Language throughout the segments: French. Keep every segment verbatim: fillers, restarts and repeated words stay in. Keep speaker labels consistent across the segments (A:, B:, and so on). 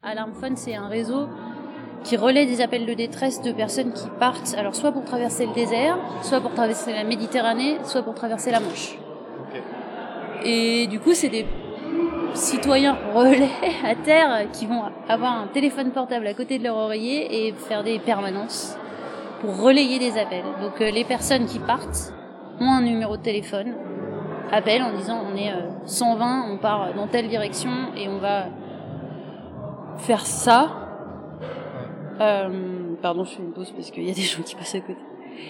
A: Alarm Phone, c'est un réseau qui relaie des appels de détresse de personnes qui partent, alors soit pour traverser le désert, soit pour traverser la Méditerranée, soit pour traverser la Manche.
B: Okay.
A: Et du coup, c'est des citoyens relais à terre qui vont avoir un téléphone portable à côté de leur oreiller et faire des permanences pour relayer des appels. Donc euh, les personnes qui partent ont un numéro de téléphone, appellent en disant on est euh, cent vingt, on part dans telle direction et on va faire ça. Euh, pardon, je fais une pause parce qu'il y a des gens qui passent à côté.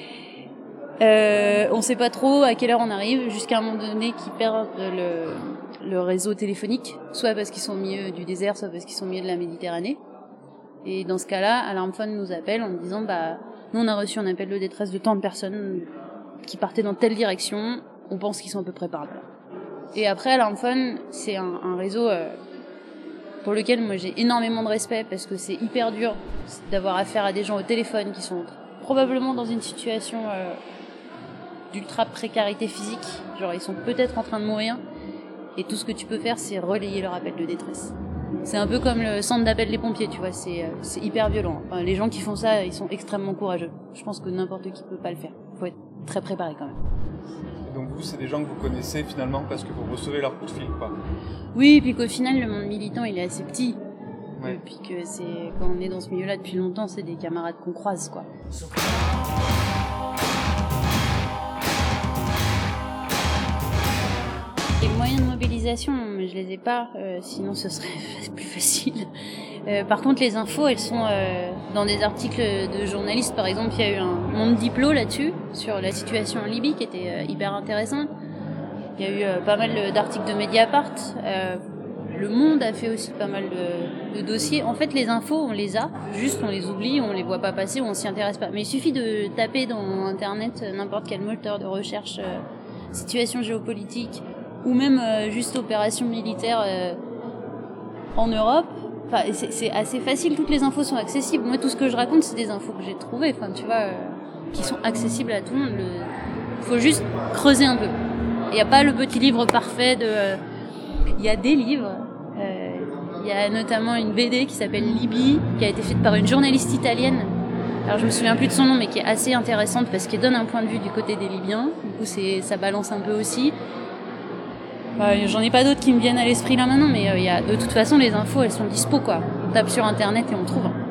A: Euh, on sait pas trop à quelle heure on arrive, jusqu'à un moment donné qu'ils perdent le, le réseau téléphonique, soit parce qu'ils sont au milieu du désert, soit parce qu'ils sont au milieu de la Méditerranée. Et dans ce cas-là, Alarm Phone nous appelle en disant bah nous on a reçu un appel de détresse de tant de personnes qui partaient dans telle direction, on pense qu'ils sont à peu près par là. Et après, Alarm Phone, c'est un, un réseau euh, pour lequel moi j'ai énormément de respect parce que c'est hyper dur d'avoir affaire à des gens au téléphone qui sont probablement dans une situation euh, d'ultra précarité physique, genre ils sont peut-être en train de mourir et tout ce que tu peux faire c'est relayer leur appel de détresse. C'est un peu comme le centre d'appel des pompiers, tu vois, c'est, euh, c'est hyper violent. Enfin, les gens qui font ça, ils sont extrêmement courageux. Je pense que n'importe qui peut pas le faire. Faut être très préparé quand même.
B: Et donc vous, c'est des gens que vous connaissez finalement parce que vous recevez leur coup de fil, quoi.
A: Oui, puis qu'au final, le monde militant, il est assez petit.
B: Ouais.
A: Et puis que c'est, quand on est dans ce milieu-là depuis longtemps, c'est des camarades qu'on croise, quoi. Les moyens de mobilisation, je les ai pas, euh, sinon ce serait plus facile. Euh, par contre, les infos, elles sont euh, dans des articles de journalistes. Par exemple, il y a eu un Monde Diplo là-dessus, sur la situation en Libye, qui était euh, hyper intéressant. Il y a eu euh, pas mal d'articles de Mediapart. Euh, Le Monde a fait aussi pas mal de, de dossiers. En fait, les infos, on les a, juste on les oublie, on les voit pas passer, on s'y intéresse pas. Mais il suffit de taper dans Internet n'importe quel moteur de recherche, euh, situation géopolitique, ou même euh, juste opération militaire euh, en Europe. Enfin, c'est, c'est assez facile, toutes les infos sont accessibles. Moi, tout ce que je raconte, c'est des infos que j'ai trouvées, enfin, tu vois, euh, qui sont accessibles à tout le monde. Il faut juste creuser un peu. Il n'y a pas le petit livre parfait de... Il euh, y a des livres. Il euh, y a notamment une B D qui s'appelle Libye, qui a été faite par une journaliste italienne. Alors, je me souviens plus de son nom, mais qui est assez intéressante parce qu'elle donne un point de vue du côté des Libyens. Du coup, c'est, ça balance un peu aussi. Euh, j'en ai pas d'autres qui me viennent à l'esprit là maintenant, mais euh, y a, de toute façon, les infos, elles sont dispo, quoi. On tape sur Internet et on trouve.